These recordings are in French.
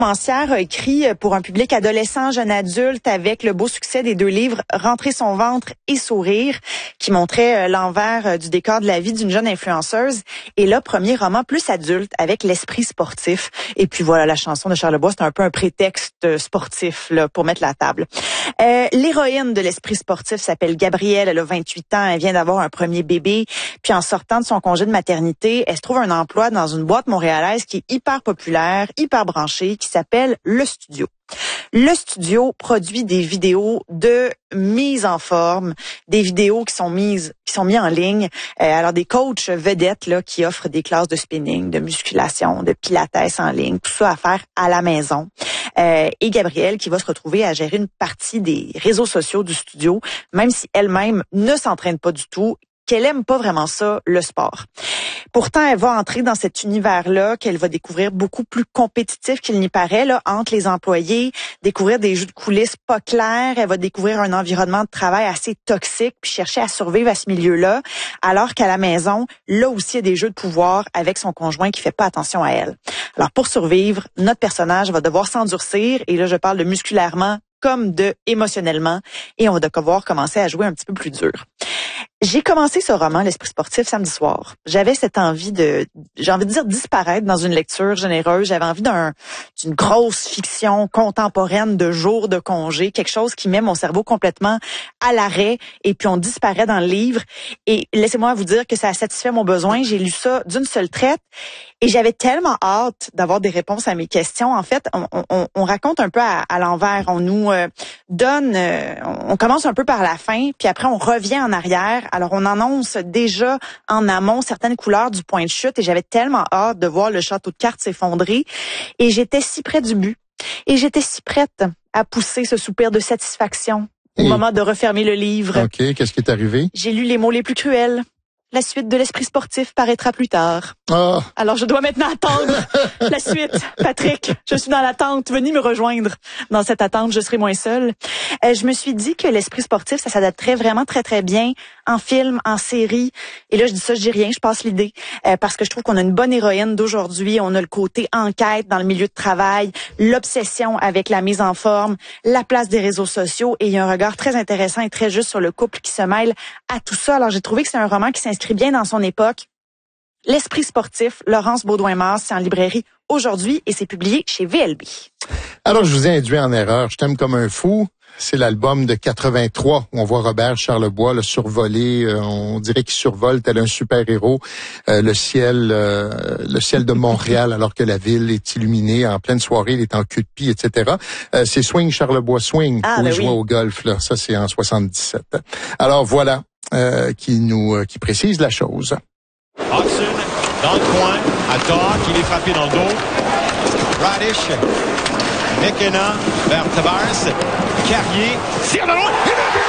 romancière a écrit pour un public adolescent, jeune adulte, avec le beau succès des 2 livres « Rentrer son ventre » et « Sourire », qui montraient l'envers du décor de la vie d'une jeune influenceuse. Et là, premier roman plus adulte, avec l'esprit sportif. Et puis voilà, la chanson de Charlebois, c'est un peu un prétexte sportif là, pour mettre la table. L'héroïne de l'esprit sportif s'appelle Gabrielle, elle a 28 ans, elle vient d'avoir un premier bébé. Puis en sortant de son congé de maternité, elle se trouve un emploi dans une boîte montréalaise qui est hyper populaire, hyper branchée, qui s'appelle Le Studio. Le Studio produit des vidéos de mise en forme, des vidéos qui sont mises en ligne. Alors des coachs vedettes là qui offrent des classes de spinning, de musculation, de pilates en ligne, tout ça à faire à la maison. Et Gabrielle qui va se retrouver à gérer une partie des réseaux sociaux du studio, même si elle-même ne s'entraîne pas du tout, qu'elle aime pas vraiment ça, le sport. Pourtant, elle va entrer dans cet univers-là qu'elle va découvrir beaucoup plus compétitif qu'il n'y paraît, là, entre les employés, découvrir des jeux de coulisses pas clairs, elle va découvrir un environnement de travail assez toxique, puis chercher à survivre à ce milieu-là, alors qu'à la maison, là aussi, il y a des jeux de pouvoir avec son conjoint qui fait pas attention à elle. Alors, pour survivre, notre personnage va devoir s'endurcir, et là, je parle de musculairement comme de émotionnellement, et on va devoir commencer à jouer un petit peu plus dur. J'ai commencé ce roman, L'Esprit sportif, samedi soir. J'avais cette envie j'ai envie de dire disparaître dans une lecture généreuse. J'avais envie d'une grosse fiction contemporaine de jours de congé, quelque chose qui met mon cerveau complètement à l'arrêt et puis on disparaît dans le livre. Et laissez-moi vous dire que ça a satisfait mon besoin. J'ai lu ça d'une seule traite et j'avais tellement hâte d'avoir des réponses à mes questions. En fait, on raconte un peu à l'envers. On nous on commence un peu par la fin, puis après on revient en arrière. Alors, on annonce déjà en amont certaines couleurs du point de chute et j'avais tellement hâte de voir le château de cartes s'effondrer. Et j'étais si près du but. Et j'étais si prête à pousser ce soupir de satisfaction au moment de refermer le livre. OK, qu'est-ce qui est arrivé? J'ai lu les mots les plus cruels. La suite de l'Esprit sportif paraîtra plus tard. Oh. Alors, je dois maintenant attendre la suite. Patrick, je suis dans l'attente. Venez me rejoindre dans cette attente. Je serai moins seule. Je me suis dit que l'Esprit sportif, ça s'adapterait vraiment très, très bien en film, en série. Et là, je dis ça, je dis rien, je passe l'idée. Parce que je trouve qu'on a une bonne héroïne d'aujourd'hui. On a le côté enquête dans le milieu de travail, l'obsession avec la mise en forme, la place des réseaux sociaux. Et il y a un regard très intéressant et très juste sur le couple qui se mêle à tout ça. Alors, j'ai trouvé que c'est un roman qui s'inscrit bien dans son époque. L'Esprit sportif, Laurence Baudouin-Mars, c'est en librairie aujourd'hui et c'est publié chez VLB. Alors, je vous ai induit en erreur. Je t'aime comme un fou. C'est l'album de 83 où on voit Robert Charlebois le survoler. On dirait qu'il survole tel un super-héros le ciel de Montréal alors que la ville est illuminée en pleine soirée. Il est en cul de pie, etc. C'est Swing Charlebois Swing où il joue au golf. Là. Ça, c'est en 77. Alors, voilà. Qui précise la chose. Hudson dans le coin, à Doc, il est frappé dans le dos. Radish, McKenna vers Tavares, Carrier, tire de loin, et le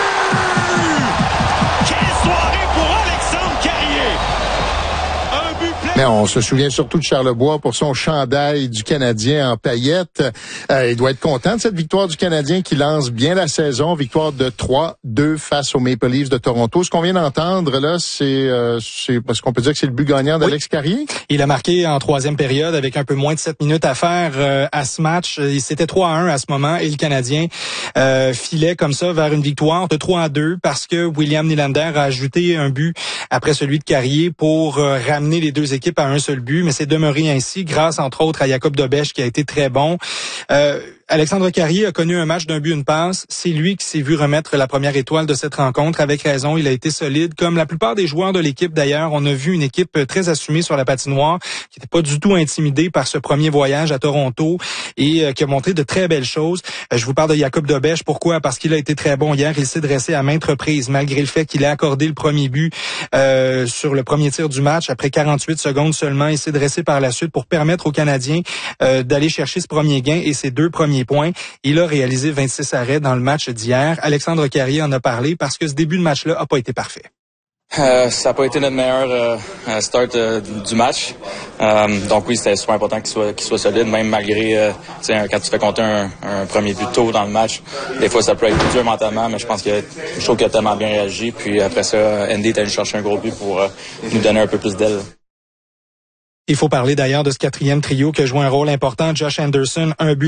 but! Quelle soirée pour Alexandre Carrier! Un but plein. Mais on se souvient surtout de Charlebois pour son chandail du Canadien en paillettes. Il doit être content de cette victoire du Canadien qui lance bien la saison. Victoire de 3-2 face aux Maple Leafs de Toronto. Ce qu'on vient d'entendre, là, c'est parce qu'on peut dire que c'est le but gagnant d'Alex Carrier. Il a marqué en troisième période avec un peu moins de 7 minutes à faire à ce match. C'était 3-1 à ce moment et le Canadien filait comme ça vers une victoire de 3-2 parce que William Nylander a ajouté un but après celui de Carrier pour ramener les deux équipes à un seul but, mais c'est demeuré ainsi grâce entre autres à Jacob Dobèche qui a été très bon. Alexandre Carrier a connu un match d'un but, une passe. C'est lui qui s'est vu remettre la première étoile de cette rencontre. Avec raison, il a été solide. Comme la plupart des joueurs de l'équipe d'ailleurs, on a vu une équipe très assumée sur la patinoire, qui n'était pas du tout intimidée par ce premier voyage à Toronto et qui a montré de très belles choses. Je vous parle de Jacob Dobèche. Pourquoi? Parce qu'il a été très bon hier. Il s'est dressé à maintes reprises, malgré le fait qu'il ait accordé le premier but sur le premier tir du match. Après 48 secondes seulement, il s'est dressé par la suite pour permettre aux Canadiens d'aller chercher ce premier gain et ses 2 premiers points. Il a réalisé 26 arrêts dans le match d'hier. Alexandre Carrier en a parlé parce que ce début de match-là a pas été parfait. Ça n'a pas été notre meilleur start du match. Donc oui, c'était super important qu'il soit solide, même malgré quand tu fais compter un premier but tôt dans le match. Des fois, ça peut être dur mentalement, mais je trouve qu'il a tellement bien réagi. Puis après ça, Andy est allé chercher un gros but pour nous donner un peu plus d'aile. Il faut parler d'ailleurs de ce quatrième trio qui a joué un rôle important. Josh Anderson, un but